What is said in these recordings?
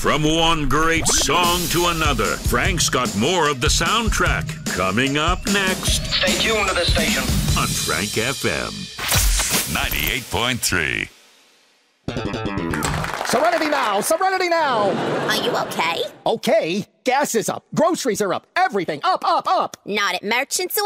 From one great song to another, Frank's got more of the soundtrack coming up next. Stay tuned to this station. On Frank FM 98.3. Serenity now! Serenity now! Are you okay? Okay. Gas is up. Groceries are up. Everything up, up, up. Not at Merchants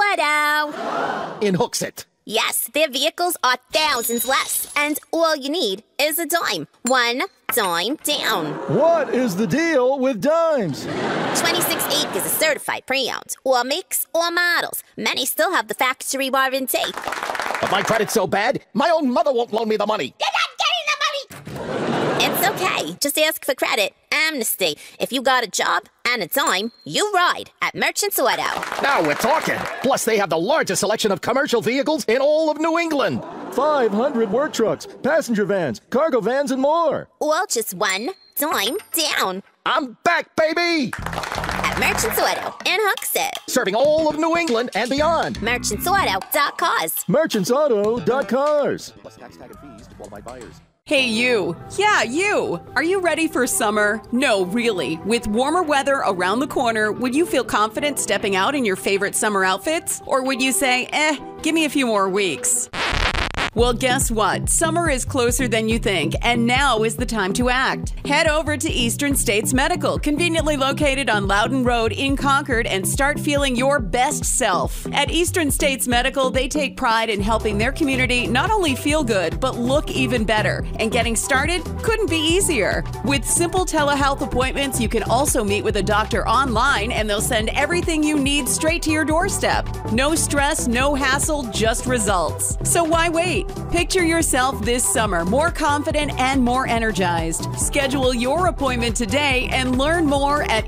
Auto. In Hooksett. Yes, their vehicles are thousands less, and all you need is a dime. One dime down. What is the deal with dimes? 26 acres of certified pre-owned. All makes, all models. Many still have the factory warranty. But my credit's so bad, my own mother won't loan me the money. You're not getting the money! It's okay. Just ask for credit. Amnesty. If you got a job and a dime, you ride at Merchants Auto. Now we're talking. Plus, they have the largest selection of commercial vehicles in all of New England. 500 work trucks, passenger vans, cargo vans, and more. All just one dime down. I'm back, baby! At Merchants Auto in Hooksett. Serving all of New England and beyond. merchantsauto.cars. Merchantsauto.cars. Plus tax, tag, and fees to qualified buyers. Hey, you. Yeah, you. Are you ready for summer? No, really. With warmer weather around the corner, would you feel confident stepping out in your favorite summer outfits? Or would you say, give me a few more weeks? Well, guess what? Summer is closer than you think, and now is the time to act. Head over to Eastern States Medical, conveniently located on Loudon Road in Concord, and start feeling your best self. At Eastern States Medical, they take pride in helping their community not only feel good, but look even better. And getting started couldn't be easier. With simple telehealth appointments, you can also meet with a doctor online, and they'll send everything you need straight to your doorstep. No stress, no hassle, just results. So why wait? Picture yourself this summer more confident and more energized. Schedule your appointment today and learn more at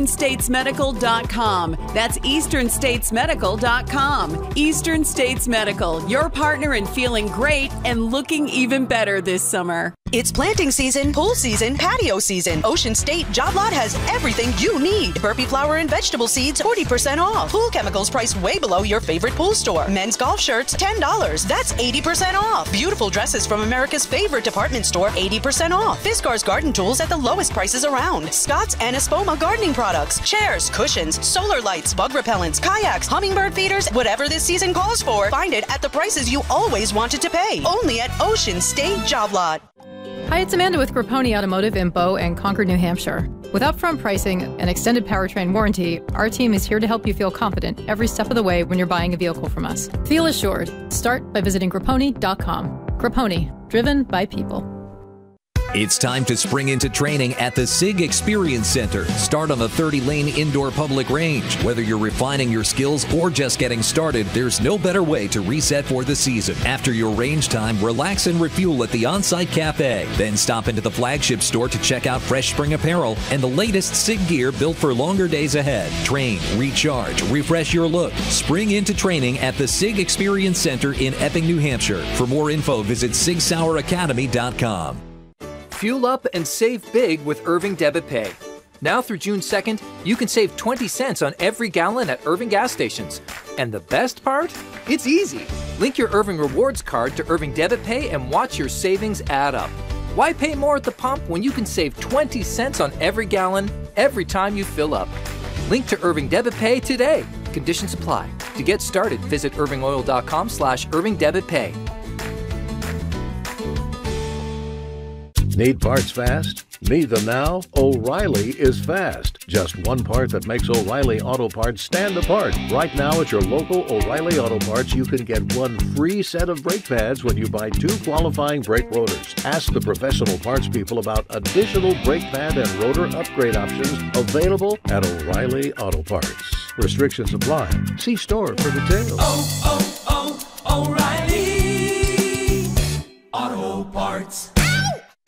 easternstatesmedical.com. That's easternstatesmedical.com. Eastern States Medical, your partner in feeling great and looking even better this summer. It's planting season, pool season, patio season. Ocean State Job Lot has everything you need. Burpee flour and vegetable seeds, 40% off. Pool chemicals priced way below your favorite pool store. Men's golf shirts, $10. That's 80% off. Beautiful dresses from America's favorite department store, 80% off. Fiskars garden tools at the lowest prices around. Scott's and Espoma gardening products, chairs, cushions, solar lights, bug repellents, kayaks, hummingbird feeders, whatever this season calls for. Find it at the prices you always wanted to pay. Only at Ocean State Job Lot. Hi, it's Amanda with Grapponi Automotive in Bow and Concord, New Hampshire. With upfront pricing and extended powertrain warranty, our team is here to help you feel confident every step of the way when you're buying a vehicle from us. Feel assured. Start by visiting Grapponi.com. Grapponi, driven by people. It's time to spring into training at the SIG Experience Center. Start on the 30-lane indoor public range. Whether you're refining your skills or just getting started, there's no better way to reset for the season. After your range time, relax and refuel at the on-site cafe. Then stop into the flagship store to check out fresh spring apparel and the latest SIG gear built for longer days ahead. Train, recharge, refresh your look. Spring into training at the SIG Experience Center in Epping, New Hampshire. For more info, visit SigSauerAcademy.com. Fuel up and save big with Irving Debit Pay. Now through June 2nd, you can save 20 cents on every gallon at Irving gas stations. And the best part? It's easy. Link your Irving Rewards card to Irving Debit Pay and watch your savings add up. Why pay more at the pump when you can save 20 cents on every gallon every time you fill up? Link to Irving Debit Pay today. Conditions apply. To get started, visit irvingoil.com/Irving Debit Pay. Need parts fast? Need them now? O'Reilly is fast. Just one part that makes O'Reilly Auto Parts stand apart. Right now at your local O'Reilly Auto Parts, you can get one free set of brake pads when you buy 2 qualifying brake rotors. Ask the professional parts people about additional brake pad and rotor upgrade options available at O'Reilly Auto Parts. Restrictions apply. See store for details. O'Reilly Auto Parts.